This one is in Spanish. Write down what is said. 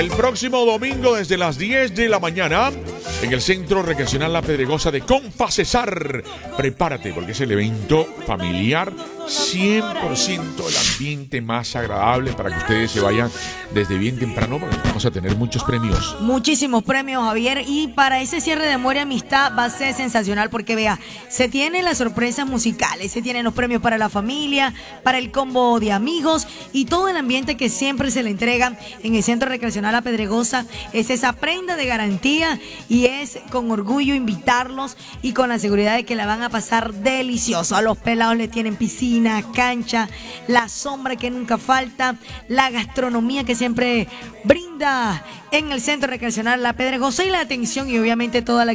El próximo domingo desde las 10 de la mañana en el Centro Recreacional La Pedregosa de Confacesar. Prepárate porque es el evento familiar 100% el ambiente más agradable para que ustedes se vayan desde bien temprano porque vamos a tener muchos premios. Muchísimos premios, Javier, y para ese cierre de Amor y Amistad va a ser sensacional porque vea, se tienen las sorpresas musicales, se tienen los premios para la familia, para el combo de amigos y todo el ambiente que siempre se le entrega en el Centro Recreacional La Pedregosa. Es esa prenda de garantía y es con orgullo invitarlos y con la seguridad de que la van a pasar delicioso. A los pelados les tienen piscina, cancha, la sombra que nunca falta, la gastronomía que siempre brinda en el Centro Recreacional La Pedregosa y la atención y obviamente toda la